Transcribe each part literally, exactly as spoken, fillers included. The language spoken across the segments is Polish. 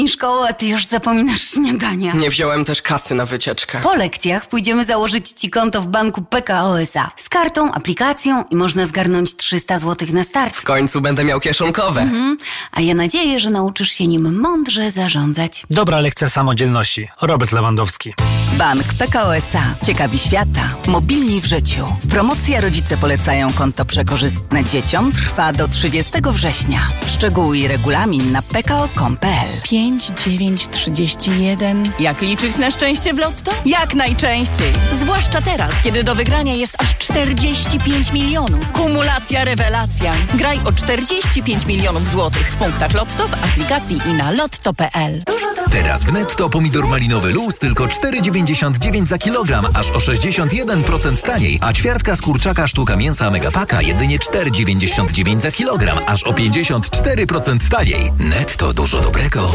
I szkoła, a ty już zapominasz śniadania. Nie wziąłem też kasy na wycieczkę. Po lekcjach pójdziemy założyć ci konto w banku P K O S A. Z kartą, aplikacją i można zgarnąć trzysta złotych na start. W końcu będę miał kieszonkowe. Mhm. A ja nadzieję, że nauczysz się nim mądrze zarządzać. Dobra lekcja samodzielności. Robert Lewandowski. Bank P K O S A. Ciekawi świata. Mobilni w życiu. Promocja Rodzice polecają konto przekorzystne dzieciom trwa do trzydziestego września. Szczegóły i regulamin na p k o kropka com kropka p l. pięć dziewięć trzydzieści jeden. Jak liczyć na szczęście w lotto? Jak najczęściej. Zwłaszcza teraz, kiedy do wygrania jest aż czterdzieści pięć milionów. Kumulacja rewelacja. Graj o czterdzieści pięć milionów złotych w punktach Lotto, w aplikacji i na lotto kropka p l. Teraz w Netto pomidor malinowy Luz tylko cztery dziewięćdziesiąt dziewięć za kilogram, aż o sześćdziesiąt jeden procent taniej, a ćwiartka z kurczaka sztuka mięsa Megapaka jedynie cztery dziewięćdziesiąt dziewięć za kilogram, aż o pięćdziesiąt cztery procent taniej. Netto, dużo dobrego.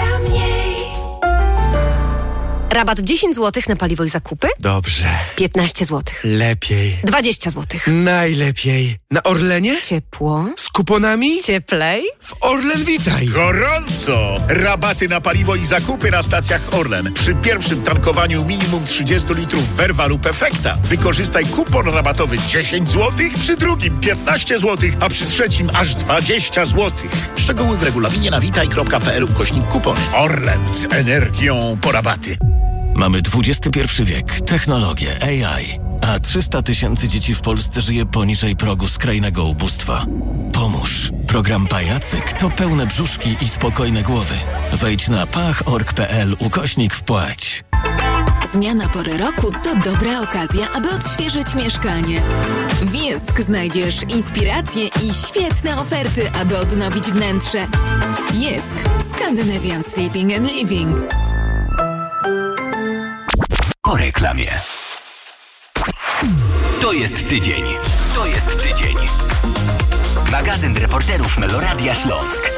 Rabat dziesięć złotych na paliwo i zakupy? Dobrze. piętnaście złotych. Lepiej. dwadzieścia złotych. Najlepiej. Na Orlenie? Ciepło. Z kuponami? Cieplej. W Orlen Witaj. Gorąco! Rabaty na paliwo i zakupy na stacjach Orlen. Przy pierwszym tankowaniu minimum trzydzieści litrów Verva lub Efekta wykorzystaj kupon rabatowy dziesięć złotych, przy drugim piętnaście złotych, a przy trzecim aż dwadzieścia złotych. Szczegóły w regulaminie na witaj kropka p l ukośnik kupon. Orlen z energią po rabaty. Mamy dwudziesty pierwszy wiek, technologię, A I, a trzysta tysięcy dzieci w Polsce żyje poniżej progu skrajnego ubóstwa. Pomóż. Program Pajacyk to pełne brzuszki i spokojne głowy. Wejdź na pach kropka org kropka p l ukośnik wpłać. Zmiana pory roku to dobra okazja, aby odświeżyć mieszkanie. W Jesk znajdziesz inspiracje i świetne oferty, aby odnowić wnętrze. Jesk. Scandinavian Sleeping and Living. Po reklamie. To jest tydzień. To jest tydzień. Magazyn reporterów Meloradia Śląsk.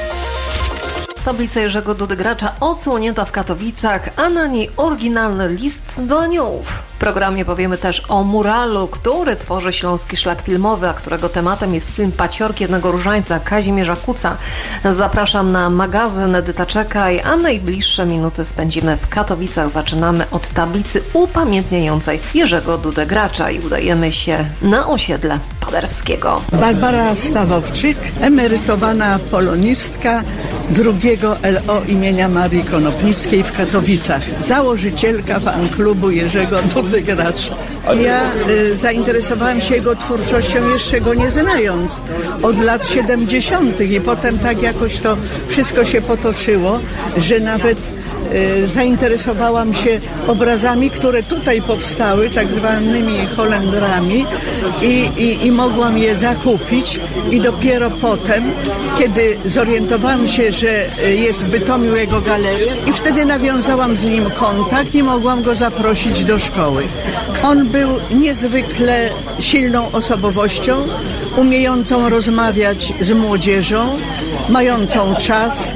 Tablica Jerzego Dudy Gracza odsłonięta w Katowicach, a na niej oryginalny list do aniołów. W programie powiemy też o muralu, który tworzy Śląski Szlak Filmowy, a którego tematem jest film Paciorki Jednego Różańca Kazimierza Kuca. Zapraszam na magazyn Edyta Czekaj, a najbliższe minuty spędzimy w Katowicach. Zaczynamy od tablicy upamiętniającej Jerzego Dudę Gracza i udajemy się na osiedle Paderewskiego. Barbara Stawowczyk, emerytowana polonistka drugiego L O imienia Marii Konopnickiej w Katowicach, założycielka fan-klubu Jerzego Dudy Gracza. Ja y, zainteresowałam się jego twórczością jeszcze go nie znając, od lat siedemdziesiątych i potem tak jakoś to wszystko się potoczyło, że nawet y, zainteresowałam się obrazami, które tutaj powstały, tak zwanymi Holendrami i, i, i mogłam je zakupić i dopiero potem, kiedy zorientowałam się, że jest w Bytomiu jego galeria i wtedy nawiązałam z nim kontakt i mogłam go zaprosić do szkoły. On był niezwykle silną osobowością, umiejącą rozmawiać z młodzieżą, mającą czas,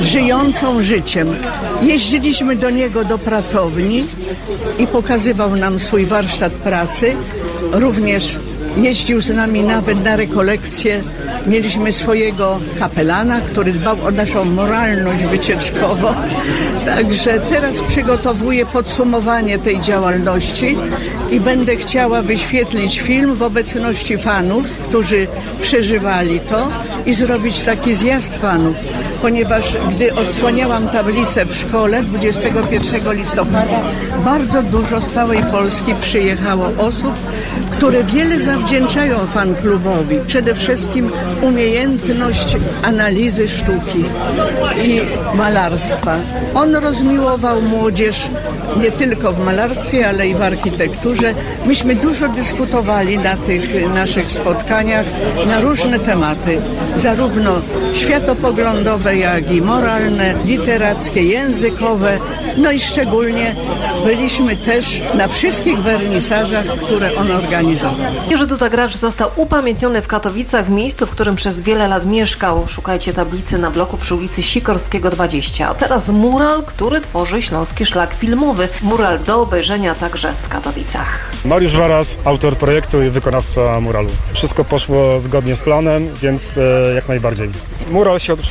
żyjącą życiem. Jeździliśmy do niego do pracowni i pokazywał nam swój warsztat pracy. Również jeździł z nami nawet na rekolekcje. Mieliśmy swojego kapelana, który dbał o naszą moralność wycieczkową. Także teraz przygotowuję podsumowanie tej działalności i będę chciała wyświetlić film w obecności fanów, którzy przeżywali to i zrobić taki zjazd fanów, ponieważ gdy odsłaniałam tablicę w szkole dwudziestego pierwszego listopada, bardzo dużo z całej Polski przyjechało osób, które wiele zawdzięczają fan-klubowi. Przede wszystkim umiejętność analizy sztuki i malarstwa. On rozmiłował młodzież nie tylko w malarstwie, ale i w architekturze. Myśmy dużo dyskutowali na tych naszych spotkaniach na różne tematy, zarówno światopoglądowe, jak i moralne, literackie, językowe. No i szczególnie byliśmy też na wszystkich wernisażach, które on organizował. Jerzy Duda Gracz został upamiętniony w Katowicach, w miejscu, w którym przez wiele lat mieszkał. Szukajcie tablicy na bloku przy ulicy Sikorskiego dwadzieścia. A teraz mural, który tworzy Śląski Szlak Filmowy. Mural do obejrzenia także w Katowicach. Mariusz Waras, autor projektu i wykonawca muralu. Wszystko poszło zgodnie z planem, więc e, jak najbardziej. Mural się oczywiście odnosi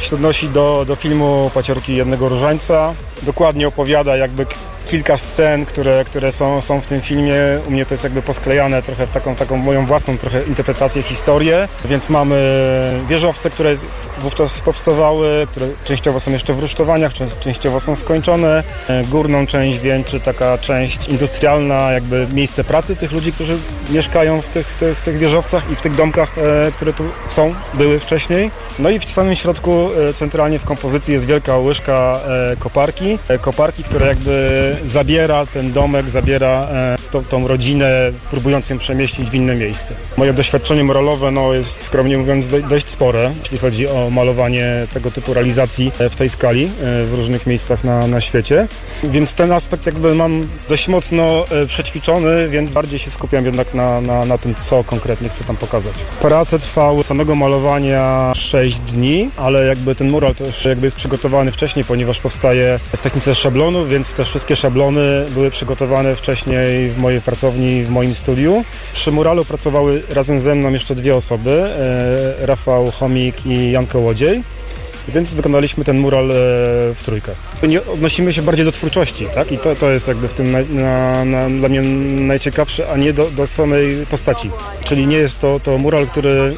do, do filmu Paciorki jednego różańca. Dokładnie opowiada jakby kilka scen, które, które są, są w tym filmie. U mnie to jest jakby posklejane trochę w taką, taką moją własną trochę interpretację, historię. Więc mamy wieżowce, które wówczas powstawały, które częściowo są jeszcze w rusztowaniach, częściowo są skończone. Górną część wieńczy taka część industrialna, jakby miejsce pracy tych ludzi, którzy mieszkają w tych, tych, tych wieżowcach i w tych domkach, e, które tu są, były wcześniej. No i w samym środku e, centralnie w kompozycji jest wielka łyżka e, koparki. E, koparki, która jakby zabiera ten domek, zabiera e, tą, tą rodzinę, próbując ją przemieścić w inne miejsce. Moje doświadczenie moralowe no, jest, skromnie mówiąc, do, dość spore, jeśli chodzi o malowanie tego typu realizacji w tej skali e, w różnych miejscach na, na świecie. Więc ten aspekt jakby mam dość mocno e, przećwiczony, więc bardziej się skupiam jednak na, na, na tym, co konkretnie chcę tam pokazać. Prace trwały samego malowania sześć dni, ale jakby ten mural też jakby jest przygotowany wcześniej, ponieważ powstaje w technice szablonu, więc te wszystkie szablony były przygotowane wcześniej w mojej pracowni, w moim studiu. Przy muralu pracowały razem ze mną jeszcze dwie osoby, e, Rafał Chomik i Jan Kołodziej. Więc wykonaliśmy ten mural e, w trójkę. Nie odnosimy się bardziej do twórczości, tak? I to, to jest jakby w tym na, na, na, dla mnie najciekawsze, a nie do, do samej postaci. Czyli nie jest to, to mural, który...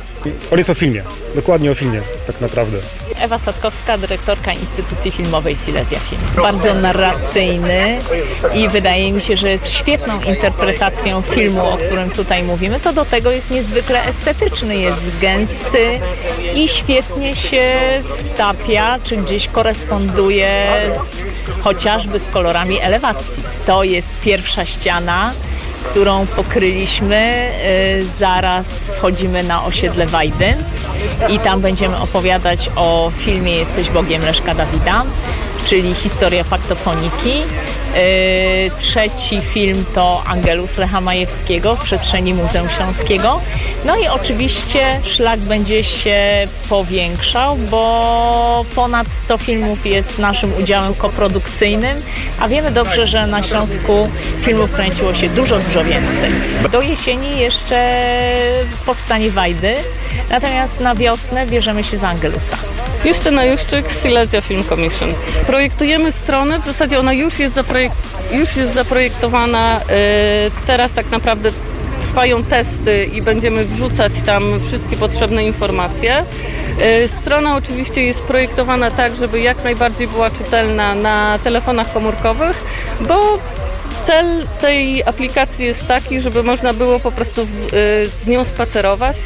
On jest o filmie, dokładnie o filmie, tak naprawdę. Ewa Sadkowska, dyrektorka Instytucji Filmowej Silesia Film. Bardzo narracyjny i wydaje mi się, że jest świetną interpretacją filmu, o którym tutaj mówimy. To do tego jest niezwykle estetyczny, jest gęsty i świetnie się wtapia, czy gdzieś koresponduje z, chociażby z kolorami elewacji. To jest pierwsza ściana, którą pokryliśmy. Zaraz wchodzimy na osiedle Wajdy i tam będziemy opowiadać o filmie Jesteś Bogiem Leszka Dawida, czyli historia faktofoniki. Trzeci film to Angelus Lecha Majewskiego w przestrzeni Muzeum Śląskiego. No i oczywiście szlak będzie się powiększał, bo ponad sto filmów jest naszym udziałem koprodukcyjnym, a wiemy dobrze, że na Śląsku filmów kręciło się dużo, dużo więcej. Do jesieni jeszcze powstanie Wajdy, natomiast na wiosnę bierzemy się za Angelusa. Justyna Juszczyk, Silesia Film Commission. Projektujemy stronę, w zasadzie ona już jest, zaprojek- już jest zaprojektowana, teraz tak naprawdę trwają testy i będziemy wrzucać tam wszystkie potrzebne informacje. Strona oczywiście jest projektowana tak, żeby jak najbardziej była czytelna na telefonach komórkowych, bo cel tej aplikacji jest taki, żeby można było po prostu z nią spacerować,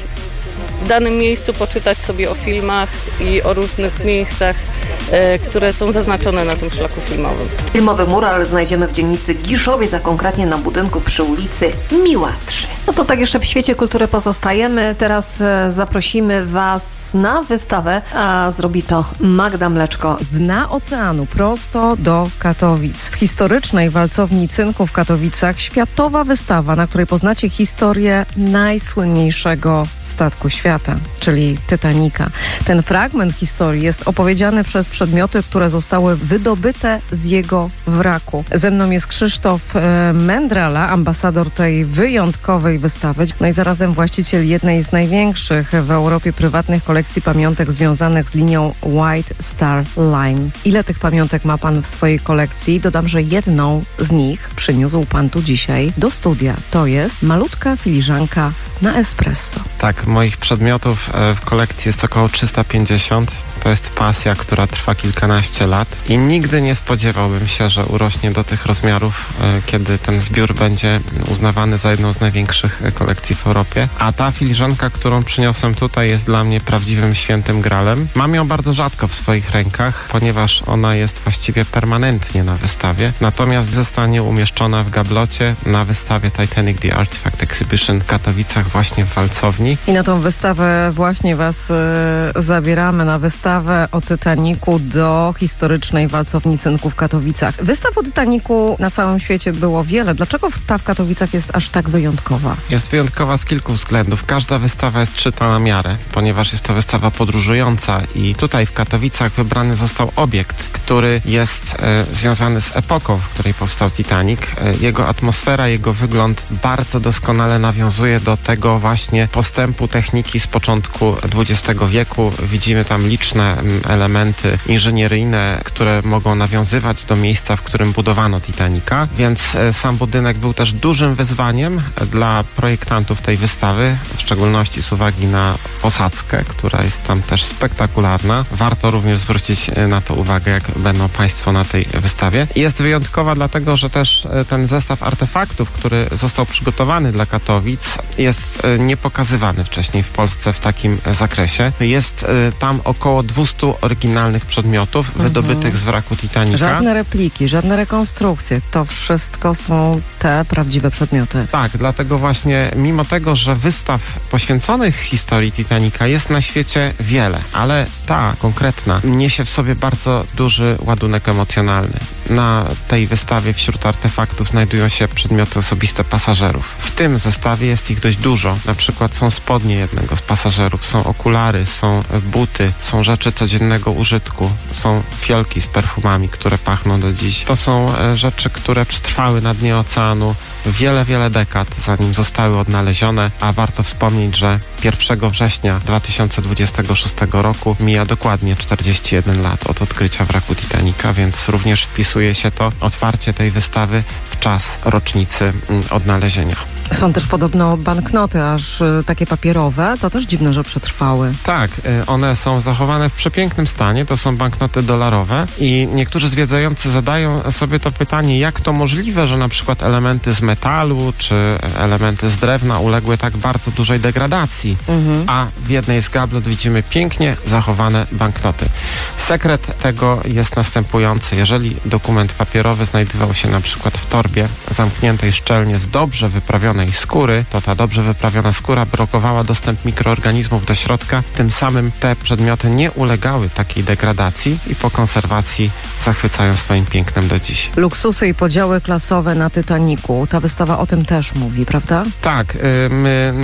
w danym miejscu poczytać sobie o filmach i o różnych miejscach, e, które są zaznaczone na tym szlaku filmowym. Filmowy mural znajdziemy w dzielnicy Giszowiec, a konkretnie na budynku przy ulicy Miła trzy. No to tak jeszcze w świecie kultury pozostajemy. Teraz e, zaprosimy Was na wystawę, a zrobi to Magda Mleczko. Z dna oceanu prosto do Katowic. W historycznej walcowni cynku w Katowicach światowa wystawa, na której poznacie historię najsłynniejszego statku świata, czyli Titanica. Ten fragment historii jest opowiedziany przez przedmioty, które zostały wydobyte z jego wraku. Ze mną jest Krzysztof e, Mendrala, ambasador tej wyjątkowej wystawy, no i zarazem właściciel jednej z największych w Europie prywatnych kolekcji pamiątek związanych z linią White Star Line. Ile tych pamiątek ma Pan w swojej kolekcji? Dodam, że jedną z nich przyniósł Pan tu dzisiaj do studia. To jest malutka filiżanka na espresso. Tak, moich przedmiotów w kolekcji jest około trzysta pięćdziesiąt. To jest pasja, która trwa kilkanaście lat i nigdy nie spodziewałbym się, że urośnie do tych rozmiarów, kiedy ten zbiór będzie uznawany za jedną z największych kolekcji w Europie. A ta filiżanka, którą przyniosłem tutaj, jest dla mnie prawdziwym świętym gralem. Mam ją bardzo rzadko w swoich rękach, ponieważ ona jest właściwie permanentnie na wystawie. Natomiast zostanie umieszczona w gablocie na wystawie Titanic The Artifact Exhibition w Katowicach, właśnie w walcowni. I na tą wystawę właśnie Was y, zabieramy, na wystawę o Titanicu do historycznej walcowni cynku w Katowicach. Wystaw o Titanicu na całym świecie było wiele. Dlaczego ta w Katowicach jest aż tak wyjątkowa? wyjątkowa? Jest wyjątkowa z kilku względów. Każda wystawa jest szyta na miarę, ponieważ jest to wystawa podróżująca i tutaj w Katowicach wybrany został obiekt, który jest e, związany z epoką, w której powstał Titanic. E, jego atmosfera, jego wygląd bardzo doskonale nawiązuje do tego właśnie postępu techniki z początku dwudziestego wieku. Widzimy tam liczne m, elementy inżynieryjne, które mogą nawiązywać do miejsca, w którym budowano Titanica, więc e, sam budynek był też dużym wyzwaniem dla projektantów tej wystawy, w szczególności z uwagi na posadzkę, która jest tam też spektakularna. Warto również zwrócić na to uwagę, jak będą Państwo na tej wystawie. Jest wyjątkowa dlatego, że też ten zestaw artefaktów, który został przygotowany dla Katowic, jest niepokazywany wcześniej w Polsce w takim zakresie. Jest tam około dwieście oryginalnych przedmiotów mhm. wydobytych z wraku Titanica. Żadne repliki, żadne rekonstrukcje. To wszystko są te prawdziwe przedmioty. Tak, dlatego właśnie mimo tego, że wystaw poświęconych historii Titanica jest na świecie wiele, ale ta konkretna niesie w sobie bardzo duży ładunek emocjonalny. Na tej wystawie wśród artefaktów znajdują się przedmioty osobiste pasażerów. W tym zestawie jest ich dość dużo. Na przykład są spodnie jednego z pasażerów, są okulary, są buty, są rzeczy codziennego użytku, są fiolki z perfumami, które pachną do dziś. To są rzeczy, które przetrwały na dnie oceanu wiele, wiele dekad, zanim zostały odnalezione, a warto wspomnieć, że pierwszego września dwa tysiące dwudziestego szóstego roku mija dokładnie czterdzieści jeden lat od odkrycia wraku Titanica, więc również wpisuje się to otwarcie tej wystawy w czas rocznicy odnalezienia. Są też podobno banknoty, aż takie papierowe. To też dziwne, że przetrwały. Tak, one są zachowane w przepięknym stanie. To są banknoty dolarowe i niektórzy zwiedzający zadają sobie to pytanie, jak to możliwe, że na przykład elementy z metalu czy elementy z drewna uległy tak bardzo dużej degradacji, mhm. a w jednej z gablet widzimy pięknie zachowane banknoty. Sekret tego jest następujący. Jeżeli dokument papierowy znajdował się na przykład w torbie zamkniętej szczelnie z dobrze wyprawionej skóry, to ta dobrze wyprawiona skóra blokowała dostęp mikroorganizmów do środka. Tym samym te przedmioty nie ulegały takiej degradacji i po konserwacji zachwycają swoim pięknem do dziś. Luksusy i podziały klasowe na Titanicu. Ta wystawa o tym też mówi, prawda? Tak. My